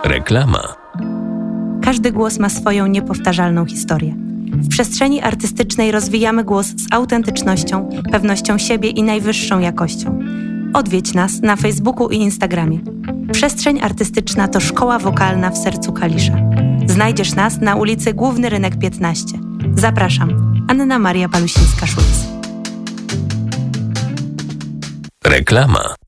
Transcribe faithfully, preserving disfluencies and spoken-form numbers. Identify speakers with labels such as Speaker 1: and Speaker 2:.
Speaker 1: Reklama.
Speaker 2: Każdy głos ma swoją niepowtarzalną historię. W przestrzeni artystycznej rozwijamy głos z autentycznością, pewnością siebie i najwyższą jakością. Odwiedź nas na Facebooku i Instagramie. Przestrzeń artystyczna to szkoła wokalna w sercu Kalisza. Znajdziesz nas na ulicy Główny Rynek piętnaście. Zapraszam. Anna Maria Palusińska-Szulc.
Speaker 1: Reklama.